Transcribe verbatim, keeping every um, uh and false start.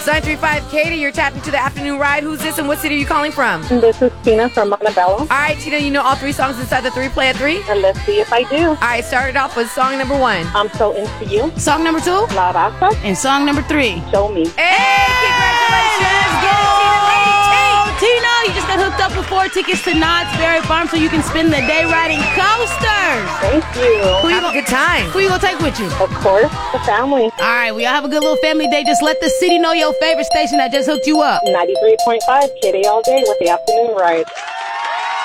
nine three five Katie, you're tapped into the afternoon ride. Who's this and what city are you calling from? This is Tina from Montebello. All right, Tina, you know all three songs inside the three play at three? And let's see if I do. All right, start it off with song number one. I'm so into you. Song number two. La Raza. And song number three. Show me. Hey, congratulations. Get it, Tina, Lady T. Tina, you just got hooked up with four tickets to Knott's Berry Farm so you can spend the day riding coasters. Thank you. Who you Have a good time. Who you gonna take with you? Of course, the family. All right, we all have a good little family day. Just let the city know your favorite station that just hooked you up. ninety-three point five K D all day with the afternoon ride.